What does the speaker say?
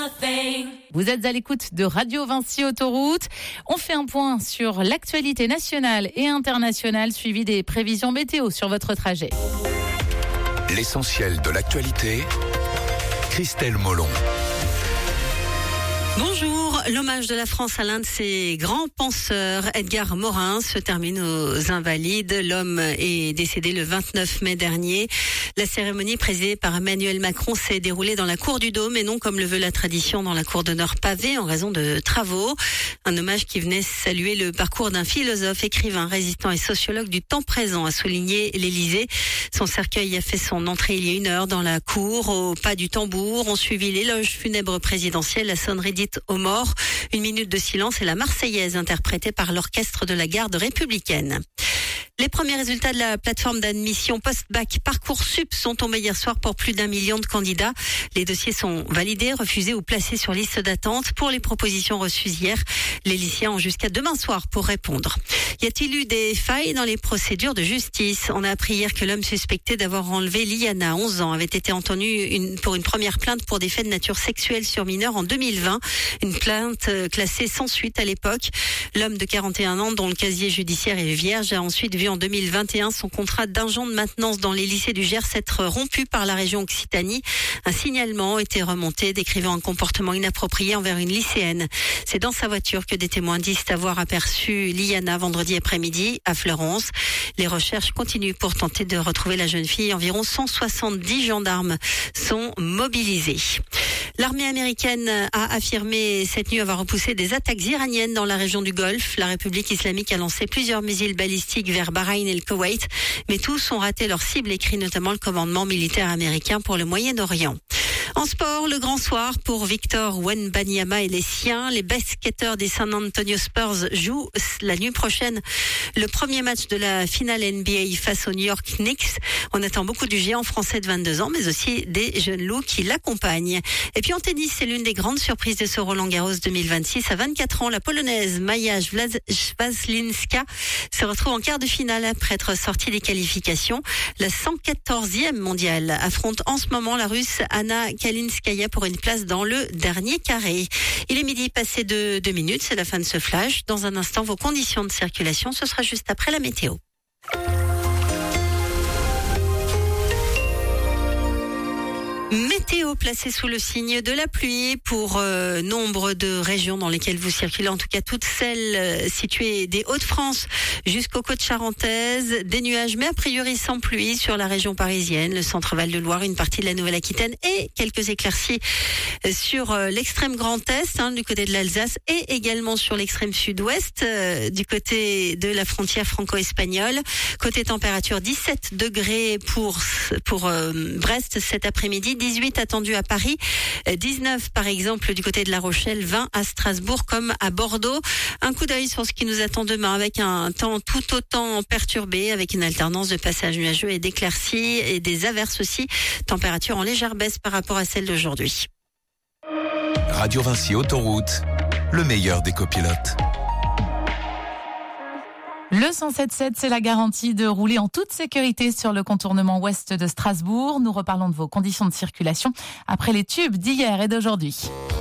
Vous êtes à l'écoute de Radio Vinci Autoroute. On fait un point sur l'actualité nationale et internationale, suivi des prévisions météo sur votre trajet. L'essentiel de l'actualité, Christelle Molon. Bonjour, l'hommage de la France à l'un de ses grands penseurs, Edgar Morin, se termine aux Invalides. L'homme est décédé le 29 mai dernier. La cérémonie présidée par Emmanuel Macron s'est déroulée dans la cour du Dôme et non comme le veut la tradition dans la cour d'honneur pavée en raison de travaux. Un hommage qui venait saluer le parcours d'un philosophe, écrivain, résistant et sociologue du temps présent, a souligné l'Élysée. Son cercueil a fait son entrée il y a 1 heure dans la cour. Au pas du tambour, ont suivi l'éloge funèbre présidentiel, la sonnerie dite aux morts, 1 minute de silence et la Marseillaise interprétée par l'orchestre de la garde républicaine. Les premiers résultats de la plateforme d'admission post-bac Parcoursup sont tombés hier soir pour plus d'1 million de candidats. Les dossiers sont validés, refusés ou placés sur liste d'attente. Pour les propositions reçues hier, les lycéens ont jusqu'à demain soir pour répondre. Y a-t-il eu des failles dans les procédures de justice ? On a appris hier que l'homme suspecté d'avoir enlevé Liana, 11 ans, avait été entendu pour une première plainte pour des faits de nature sexuelle sur mineur en 2020. Une plainte classée sans suite à l'époque. L'homme de 41 ans, dont le casier judiciaire est vierge, a ensuite vu en 2021 son contrat d'agent de maintenance dans les lycées du Gers être rompu par la région Occitanie. Un signalement était remonté décrivant un comportement inapproprié envers une lycéenne. C'est dans sa voiture que des témoins disent avoir aperçu Liana vendredi après-midi à Fleurance. Les recherches continuent pour tenter de retrouver la jeune fille. Environ 170 gendarmes sont mobilisés. L'armée américaine a affirmé cette nuit avoir repoussé des attaques iraniennes dans la région du Golfe. La République islamique a lancé plusieurs missiles balistiques vers Bahreïn et le Koweït, mais tous ont raté leur cible, écrit notamment le commandement militaire américain pour le Moyen-Orient. En sport, le grand soir pour Victor Wembanyama et les siens. Les basketteurs des San Antonio Spurs jouent la nuit prochaine le premier match de la finale NBA face aux New York Knicks. On attend beaucoup du géant français de 22 ans, mais aussi des jeunes loups qui l'accompagnent. Et puis en tennis, c'est l'une des grandes surprises de ce Roland-Garros 2026. À 24 ans, la Polonaise Maja Śwazlinska se retrouve en quart de finale après être sortie des qualifications. La 114e mondiale affronte en ce moment la Russe Anna Kalinskaya pour une place dans le dernier carré. Il est midi passé de 2 minutes, c'est la fin de ce flash. Dans un instant, vos conditions de circulation, ce sera juste après la météo. Météo placée sous le signe de la pluie pour nombre de régions dans lesquelles vous circulez, en tout cas toutes celles situées des Hauts-de-France jusqu'aux côtes charentaises. Des nuages, mais a priori sans pluie sur la région parisienne, le centre-Val de Loire, une partie de la Nouvelle-Aquitaine et quelques éclaircies sur l'extrême Grand Est, du côté de l'Alsace, et également sur l'extrême sud-ouest, du côté de la frontière franco-espagnole. Côté température, 17 degrés pour Brest cet après-midi, 18 attendus à Paris, 19 par exemple du côté de La Rochelle, 20 à Strasbourg comme à Bordeaux. Un coup d'œil sur ce qui nous attend demain avec un temps tout autant perturbé, avec une alternance de passages nuageux et d'éclaircies et des averses aussi. Température en légère baisse par rapport à celle d'aujourd'hui. Radio Vinci Autoroute, le meilleur des copilotes. Le 107.7, c'est la garantie de rouler en toute sécurité sur le contournement ouest de Strasbourg. Nous reparlons de vos conditions de circulation après les tubes d'hier et d'aujourd'hui.